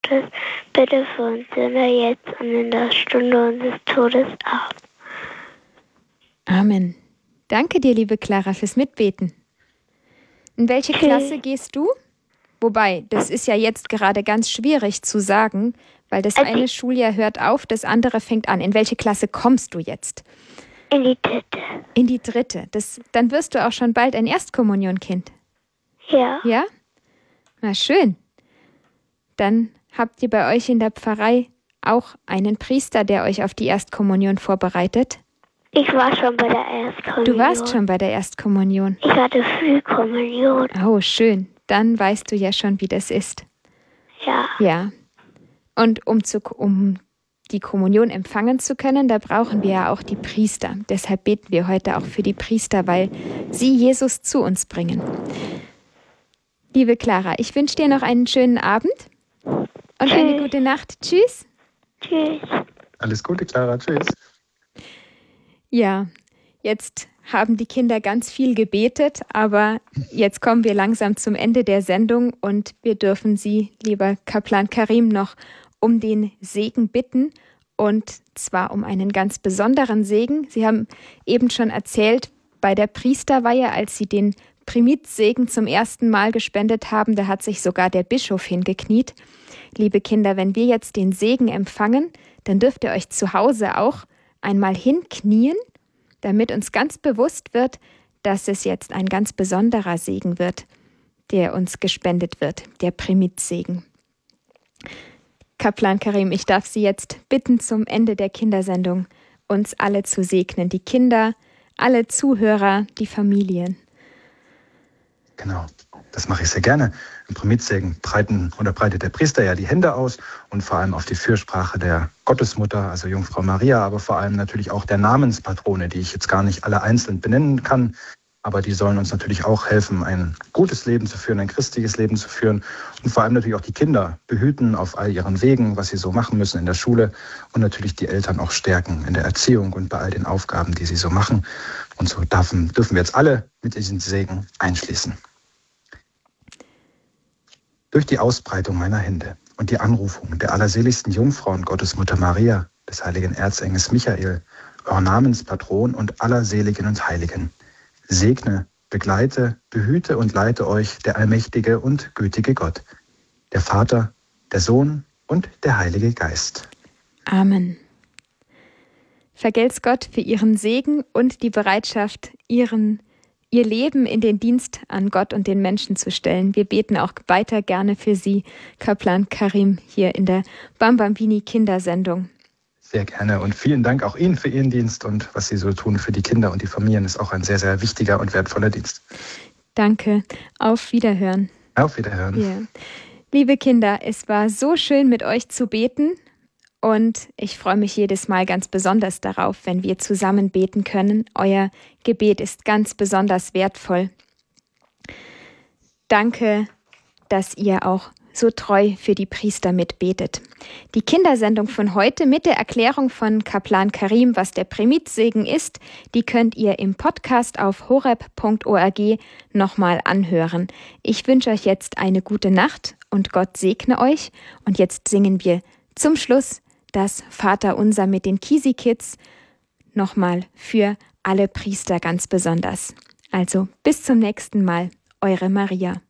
Gottes, bitte für uns Sünder jetzt und in der Stunde unseres Todes. Amen. Amen. Danke dir, liebe Clara, fürs Mitbeten. In welche Klasse gehst du? Wobei, das ist ja jetzt gerade ganz schwierig zu sagen, weil das eine Schuljahr hört auf, das andere fängt an. In welche Klasse kommst du jetzt? In die 3. In die 3. Dann wirst du auch schon bald ein Erstkommunionkind. Ja. Ja? Na schön. Dann habt ihr bei euch in der Pfarrei auch einen Priester, der euch auf die Erstkommunion vorbereitet? Ich war schon bei der Erstkommunion. Du warst schon bei der Erstkommunion? Ich hatte Frühkommunion. Oh, schön. Dann weißt du ja schon, wie das ist. Ja. Ja. Und um die Kommunion empfangen zu können, da brauchen wir ja auch die Priester. Deshalb beten wir heute auch für die Priester, weil sie Jesus zu uns bringen. Liebe Clara, ich wünsche dir noch einen schönen Abend und eine gute Nacht. Tschüss. Tschüss. Alles Gute, Clara. Tschüss. Ja, jetzt haben die Kinder ganz viel gebetet, aber jetzt kommen wir langsam zum Ende der Sendung und wir dürfen Sie, lieber Kaplan Karim, noch um den Segen bitten, und zwar um einen ganz besonderen Segen. Sie haben eben schon erzählt, bei der Priesterweihe, als Sie den Primitzsegen zum ersten Mal gespendet haben, da hat sich sogar der Bischof hingekniet. Liebe Kinder, wenn wir jetzt den Segen empfangen, dann dürft ihr euch zu Hause auch einmal hinknien, damit uns ganz bewusst wird, dass es jetzt ein ganz besonderer Segen wird, der uns gespendet wird, der Primitzsegen. Kaplan Karim, ich darf Sie jetzt bitten, zum Ende der Kindersendung uns alle zu segnen, die Kinder, alle Zuhörer, die Familien. Genau, das mache ich sehr gerne. Im Primitzsegen breitet der Priester ja die Hände aus und vor allem auf die Fürsprache der Gottesmutter, also Jungfrau Maria, aber vor allem natürlich auch der Namenspatrone, die ich jetzt gar nicht alle einzeln benennen kann, aber die sollen uns natürlich auch helfen, ein gutes Leben zu führen, ein christliches Leben zu führen und vor allem natürlich auch die Kinder behüten auf all ihren Wegen, was sie so machen müssen in der Schule, und natürlich die Eltern auch stärken in der Erziehung und bei all den Aufgaben, die sie so machen. Und so dürfen wir jetzt alle mit diesem Segen einschließen. Durch die Ausbreitung meiner Hände und die Anrufung der allerseligsten Jungfrau und Gottesmutter Maria, des heiligen Erzengels Michael, euer Namenspatron und aller Seligen und Heiligen, segne, begleite, behüte und leite euch der allmächtige und gütige Gott, der Vater, der Sohn und der Heilige Geist. Amen. Vergelt's Gott für Ihren Segen und die Bereitschaft, Ihr Leben in den Dienst an Gott und den Menschen zu stellen. Wir beten auch weiter gerne für Sie, Kaplan Karim, hier in der Bambambini Kindersendung. Sehr gerne und vielen Dank auch Ihnen für Ihren Dienst, und was Sie so tun für die Kinder und die Familien ist auch ein sehr, sehr wichtiger und wertvoller Dienst. Danke. Auf Wiederhören. Auf Wiederhören. Ja. Liebe Kinder, es war so schön, mit euch zu beten. Und ich freue mich jedes Mal ganz besonders darauf, wenn wir zusammen beten können. Euer Gebet ist ganz besonders wertvoll. Danke, dass ihr auch so treu für die Priester mitbetet. Die Kindersendung von heute mit der Erklärung von Kaplan Karim, was der Primitzsegen ist, die könnt ihr im Podcast auf horeb.org nochmal anhören. Ich wünsche euch jetzt eine gute Nacht und Gott segne euch. Und jetzt singen wir zum Schluss das Vaterunser mit den Kisi Kids nochmal für alle Priester ganz besonders. Also bis zum nächsten Mal, eure Maria.